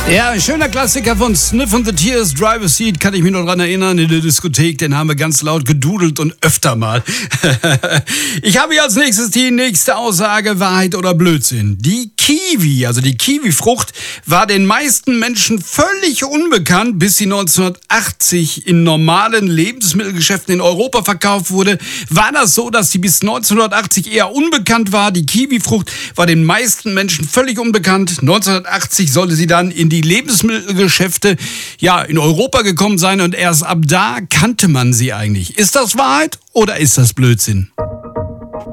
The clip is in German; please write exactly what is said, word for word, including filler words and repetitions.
Ja, ein schöner Klassiker von Sniff and the Tears, Driver's Seat, kann ich mich noch dran erinnern, in der Diskothek, den haben wir ganz laut gedudelt und öfter mal. Ich habe hier als nächstes die nächste Aussage, Wahrheit oder Blödsinn. Die Kiwi, also die Kiwifrucht, war den meisten Menschen völlig unbekannt, bis sie neunzehnhundertachtzig in normalen Lebensmittelgeschäften in Europa verkauft wurde. War das so, dass sie bis neunzehnhundertachtzig eher unbekannt war? Die Kiwifrucht war den meisten Menschen völlig unbekannt. neunzehnhundertachtzig sollte sie dann in die Lebensmittelgeschäfte ja in Europa gekommen sein und erst ab da kannte man sie eigentlich. Ist das Wahrheit oder ist das Blödsinn?